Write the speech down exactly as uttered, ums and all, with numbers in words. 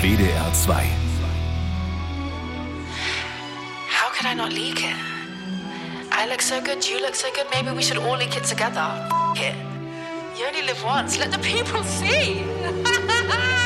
W D R zwei. How could I not leak it? I look so good, you look so good, maybe we should all leak it together. F it. You only live once, let the people see.